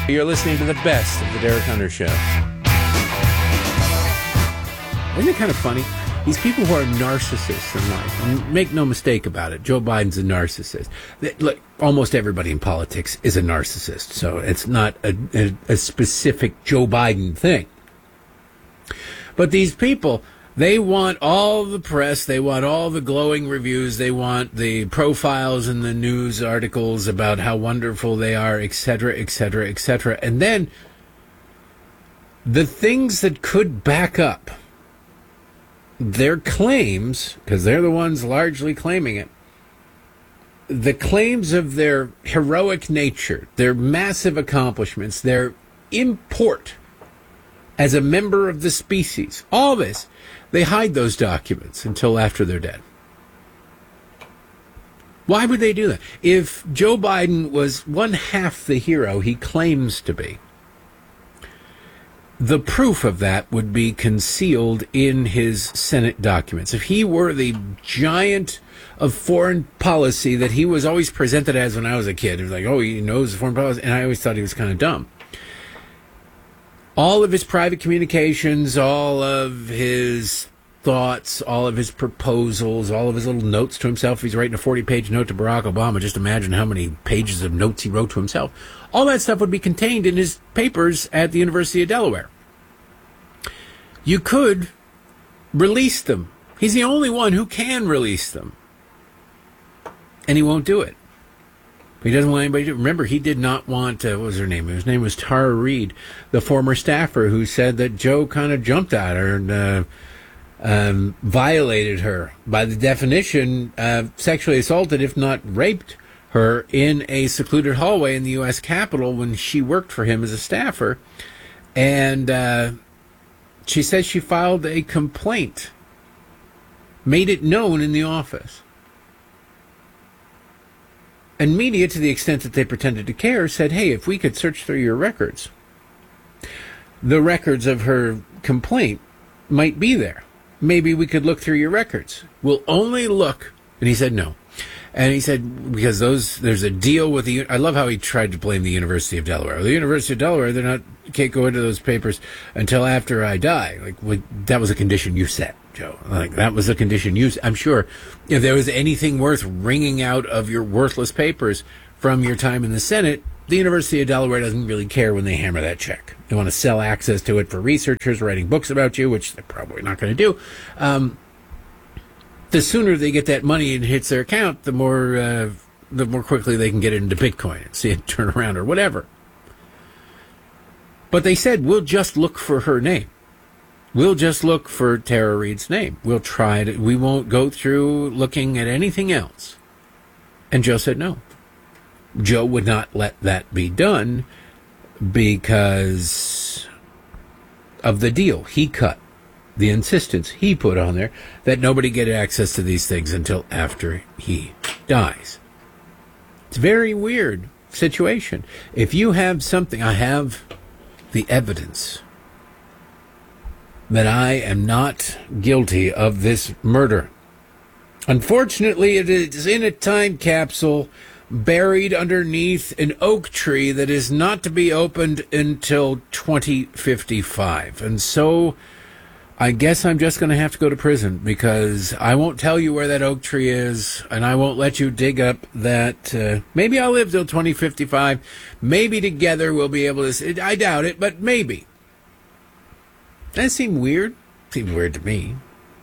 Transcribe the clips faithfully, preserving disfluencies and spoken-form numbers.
You're listening to the best of the Derek Hunter Show. Isn't it kind of funny? These people who are narcissists in life, and make no mistake about it, Joe Biden's a narcissist. They, look, almost everybody in politics is a narcissist, so it's not a, a, a specific Joe Biden thing. But these people, they want all the press, they want all the glowing reviews, they want the profiles in the news articles about how wonderful they are, et cetera, et cetera, et cetera. And then the things that could back up their claims, because they're the ones largely claiming it, the claims of their heroic nature, their massive accomplishments, their import as a member of the species, all this, they hide those documents until after they're dead. Why would they do that? If Joe Biden was one half the hero he claims to be, the proof of that would be concealed in his Senate documents. If he were the giant of foreign policy that he was always presented as when I was a kid, it was like, oh, he knows foreign policy, and I always thought he was kind of dumb. All of his private communications, all of his thoughts, all of his proposals, all of his little notes to himself. He's writing a forty-page note to Barack Obama. Just imagine how many pages of notes he wrote to himself. All that stuff would be contained in his papers at the University of Delaware. You could release them. He's the only one who can release them. And he won't do it. He doesn't want anybody to. Remember, he did not want, uh, what was her name? His name was Tara Reid, the former staffer who said that Joe kind of jumped at her and uh, um, violated her. By the definition, uh, sexually assaulted, if not raped her, in a secluded hallway in the U S Capitol when she worked for him as a staffer. And uh, she says she filed a complaint, made it known in the office. And media, to the extent that they pretended to care, said, hey, if we could search through your records, the records of her complaint might be there. Maybe we could look through your records. We'll only look. And he said no. And he said, because those, there's a deal with the, I love how he tried to blame the University of Delaware. The University of Delaware, they're not, can't go into those papers until after I die. Like, well, that was a condition you set, Joe. Like, that was a condition you set. I'm sure if there was anything worth wringing out of your worthless papers from your time in the Senate, the University of Delaware doesn't really care when they hammer that check. They want to sell access to it for researchers writing books about you, which they're probably not going to do. Um, the sooner they get that money and it hits their account, the more uh, the more quickly they can get it into Bitcoin and see it turn around or whatever. But they said, we'll just look for her name. We'll just look for Tara Reid's name. We'll try to, we won't go through looking at anything else. And Joe said no. Joe would not let that be done because of the deal he cut. The insistence he put on there that nobody get access to these things until after he dies. It's a very weird situation. If you have something, I have the evidence that I am not guilty of this murder. Unfortunately, it is in a time capsule buried underneath an oak tree that is not to be opened until twenty fifty-five. And so I guess I'm just going to have to go to prison because I won't tell you where that oak tree is, and I won't let you dig up that. Uh, maybe I'll live till twenty fifty-five. Maybe together we'll be able to. I doubt it, but maybe. That seemed weird. Seemed weird to me.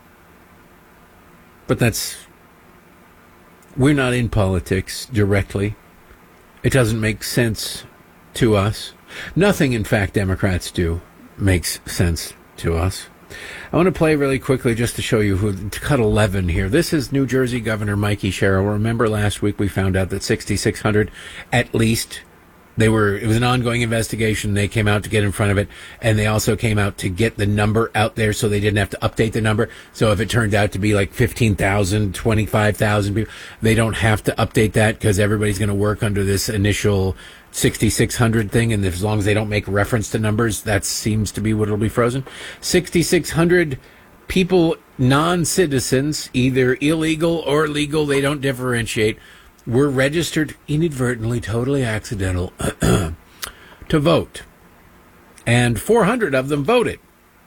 But that's. We're not in politics directly. It doesn't make sense to us. Nothing, in fact, Democrats do makes sense to us. I want to play really quickly just to show you who, cut eleven here. This is New Jersey Governor Mikey Sherrill. Remember last week we found out that sixty-six hundred, at least, they were, it was an ongoing investigation. They came out to get in front of it, and they also came out to get the number out there so they didn't have to update the number. So if it turned out to be like fifteen thousand, twenty-five thousand people, they don't have to update that because everybody's going to work under this initial sixty-six hundred thing, and as long as they don't make reference to numbers, that seems to be what will be frozen. sixty-six hundred people, non-citizens, either illegal or legal, they don't differentiate, were registered inadvertently, totally accidental, to vote. And four hundred of them voted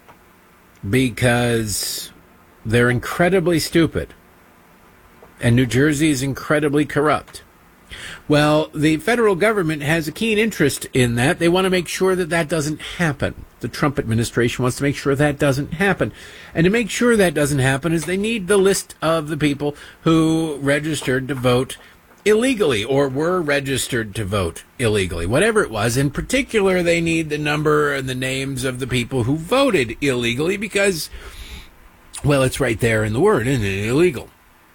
because they're incredibly stupid. And New Jersey is incredibly corrupt. Well, the federal government has a keen interest in that. They want to make sure that that doesn't happen. The Trump administration wants to make sure that doesn't happen. And to make sure that doesn't happen is they need the list of the people who registered to vote illegally or were registered to vote illegally, whatever it was. In particular, they need the number and the names of the people who voted illegally because, well, it's right there in the word, isn't it? Illegal.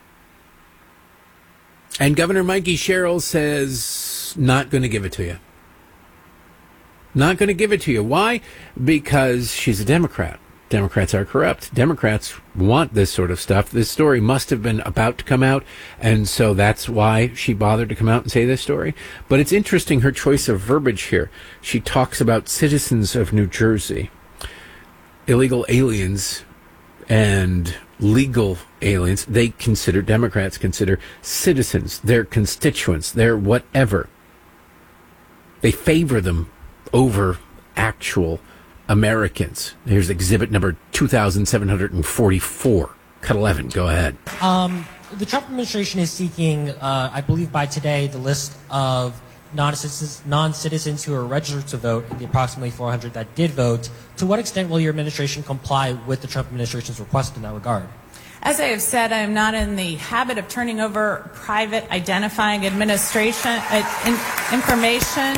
And Governor Mikey Sherrill says, not going to give it to you. Not going to give it to you. Why? Because she's a Democrat. Democrats are corrupt. Democrats want this sort of stuff. This story must have been about to come out, and so that's why she bothered to come out and say this story. But it's interesting, her choice of verbiage here. She talks about citizens of New Jersey, illegal aliens, and legal aliens. They consider, Democrats consider citizens, their constituents, their whatever. They favor them over actual Americans. Here's exhibit number two thousand seven hundred forty-four. Cut eleven, go ahead. Um, the Trump administration is seeking, uh, I believe by today, the list of non-citizens, non-citizens who are registered to vote, the approximately four hundred that did vote. To what extent will your administration comply with the Trump administration's request in that regard? As I have said, I am not in the habit of turning over private identifying administration uh, in, information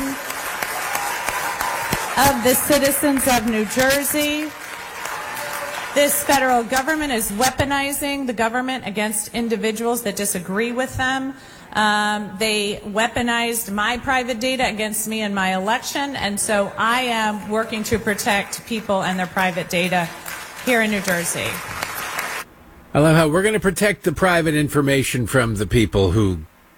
of the citizens of New Jersey. This federal government is weaponizing the government against individuals that disagree with them. Um, they weaponized my private data against me in my election, and so I am working to protect people and their private data here in New Jersey. I love how we're going to protect the private information from the people who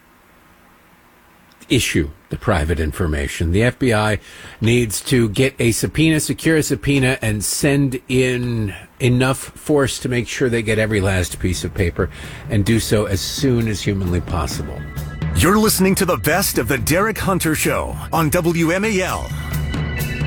issue the private information. The F B I needs to get a subpoena, secure a subpoena, and send in enough force to make sure they get every last piece of paper, and do so as soon as humanly possible. You're listening to the best of the Derek Hunter Show on W M A L.